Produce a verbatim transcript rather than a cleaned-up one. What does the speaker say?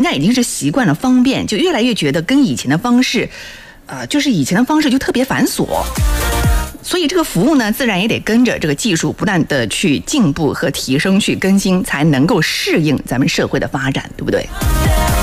在已经是习惯了方便，就越来越觉得跟以前的方式，呃，就是以前的方式就特别繁琐。所以这个服务呢，自然也得跟着这个技术不断的去进步和提升、去更新，才能够适应咱们社会的发展，对不对？